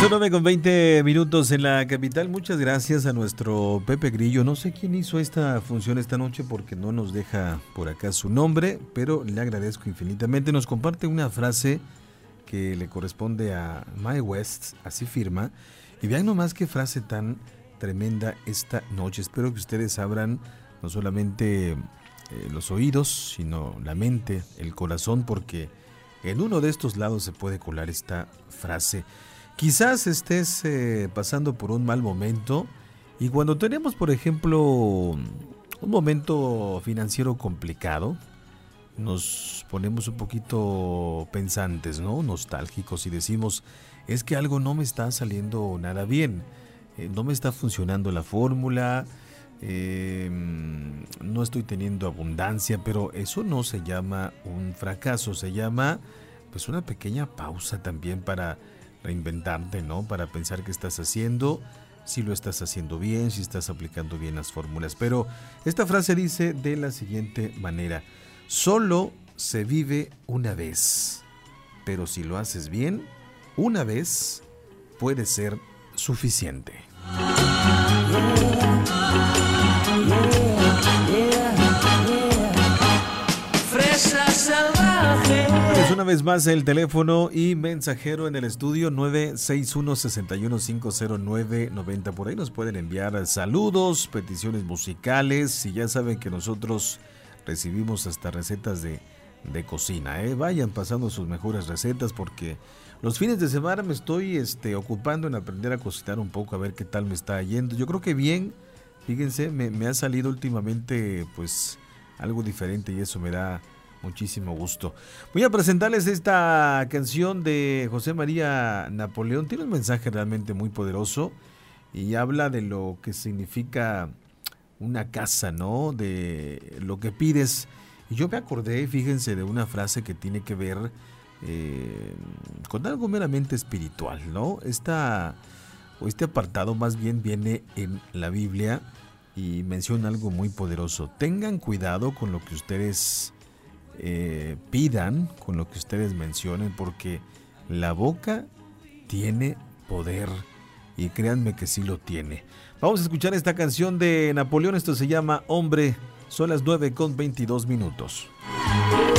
Son 9:20 en la capital. Muchas gracias a nuestro Pepe Grillo. No sé quién hizo esta función esta noche porque no nos deja por acá su nombre, pero le agradezco infinitamente. Nos comparte una frase que le corresponde a Mae West, así firma. Y vean nomás qué frase tan tremenda esta noche. Espero que ustedes abran no solamente los oídos, sino la mente, el corazón, porque en uno de estos lados se puede colar esta frase. Quizás estés pasando por un mal momento y cuando tenemos, por ejemplo, un momento financiero complicado, nos ponemos un poquito pensantes, ¿no? Nostálgicos y decimos, es que algo no me está saliendo nada bien, no me está funcionando la fórmula, no estoy teniendo abundancia, pero eso no se llama un fracaso, se llama pues una pequeña pausa también para reinventarte, ¿no? Para pensar qué estás haciendo, si lo estás haciendo bien, si estás aplicando bien las fórmulas. Pero esta frase dice de la siguiente manera: solo se vive una vez, pero si lo haces bien, una vez puede ser suficiente. Fresa salvaje. Pues una vez más el teléfono y mensajero en el estudio 961-6150-990. Por ahí nos pueden enviar saludos, peticiones musicales y ya saben que nosotros recibimos hasta recetas de cocina. Vayan pasando sus mejores recetas porque los fines de semana me estoy ocupando en aprender a cocinar un poco, a ver qué tal me está yendo. Yo creo que bien, fíjense, me ha salido últimamente pues algo diferente y eso me da muchísimo gusto. Voy a presentarles esta canción de José María Napoleón. Tiene un mensaje realmente muy poderoso y habla de lo que significa una casa, ¿no? De lo que pides. Y yo me acordé, fíjense, de una frase que tiene que ver con algo meramente espiritual, ¿no? Este apartado más bien viene en la Biblia y menciona algo muy poderoso. Tengan cuidado con lo que ustedes pidan, con lo que ustedes mencionen, porque la boca tiene poder y créanme que sí lo tiene. Vamos a escuchar esta canción de Napoleón. Esto se llama Hombre. Son las 9:22.